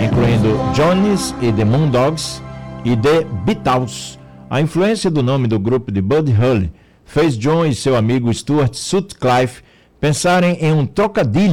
incluindo Johnny's e The Moondogs e The Beatles. A influência do nome do grupo de Buddy Holly fez John e seu amigo Stuart Sutcliffe pensarem em um trocadilho